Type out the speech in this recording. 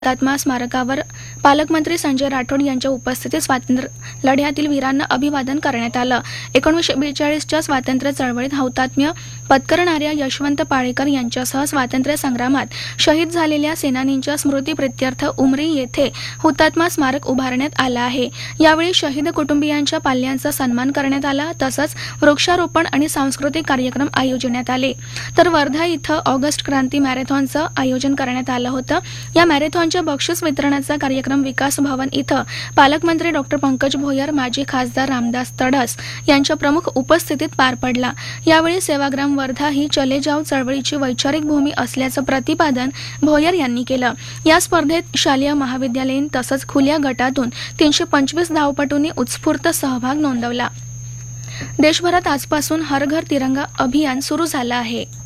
हुतात्मा स्मारकावर पालकमंत्री संजय राठोड यांच्या उपस्थितीत स्वातंत्र्य लढ्यातील वीरांना अभिवादन करण्यात आलं। 1942च्या स्वातंत्र्य चळवळीत हौतात्म्य पत्करणाऱ्या यशवंत पाळेकर यांच्यासह स्वातंत्र्य संग्रामात शहीद झालेल्या सेनानींच्या स्मृतिप्रित्यर्थ उमरी येथे हुतात्मा स्मारक उभारण्यात आलं आहे। यावेळी शहीद कुटुंबियांच्या पाल्यांचा सन्मान करण्यात आला, तसंच वृक्षारोपण आणि सांस्कृतिक कार्यक्रम आयोजण्यात आले। तर वर्धा इथं ऑगस्ट क्रांती मॅरेथॉनचं आयोजन करण्यात आलं होतं। या मॅरेथॉनच्या बक्षीस वितरणाचा कार्यक्रम विकास भवन इथं पालकमंत्री डॉक्टर पंकज भोयर, माजी खासदार रामदास तडस यांच्या प्रमुख उपस्थितीत पार पडला। यावेळी सेवाग्राम वर्धा ही चले जाव चळवळीची वैचारिक भूमी असल्याचं प्रतिपादन भोयर यांनी केलं। या स्पर्धेत शालेय महाविद्यालयीन तसंच खुल्या गटातून 325 धावपटूंनी उत्स्फूर्त सहभाग नोंदवला। देशभरात आजपासून हर घर तिरंगा अभियान सुरू झालं आहे।